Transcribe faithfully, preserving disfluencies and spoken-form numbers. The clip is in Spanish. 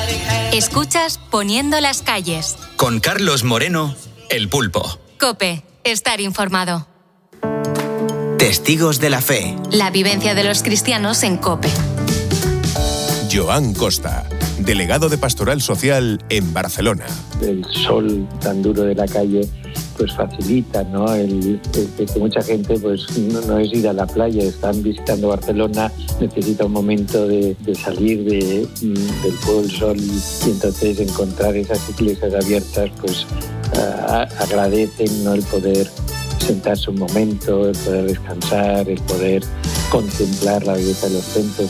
Escuchas Poniendo las calles. Con Carlos Moreno, El Pulpo. COPE. Estar informado. Testigos de la fe. La vivencia de los cristianos en COPE. Joan Costa, delegado de Pastoral Social en Barcelona. El sol tan duro de la calle pues facilita, ¿no? El, el, que mucha gente pues no, no es ir a la playa, están visitando Barcelona, necesita un momento de, de salir de, del fuego del sol y, y entonces encontrar esas iglesias abiertas pues a, agradecen, ¿no? El poder sentarse un momento, el poder descansar, el poder contemplar la belleza de los templos